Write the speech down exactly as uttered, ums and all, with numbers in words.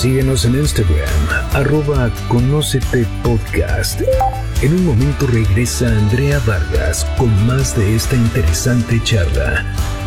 Síguenos en Instagram, arroba Conócete Podcast. En un momento regresa Andrea Vargas con más de esta interesante charla.